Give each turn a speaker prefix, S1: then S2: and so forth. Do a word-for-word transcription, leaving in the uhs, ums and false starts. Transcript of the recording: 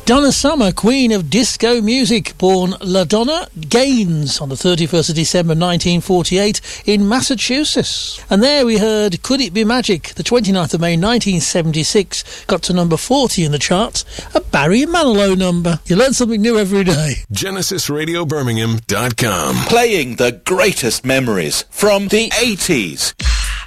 S1: Donna Summer, Queen of Disco Music, born LaDonna Gaines on the thirty-first of December nineteen forty-eight in Massachusetts. And there we heard Could It Be Magic, the twenty-ninth of May nineteen seventy-six, got to number forty in the charts, a Barry Manilow number. You learn something new every day.
S2: Genesis Radio Birmingham dot com.
S3: Playing the greatest memories from the eighties.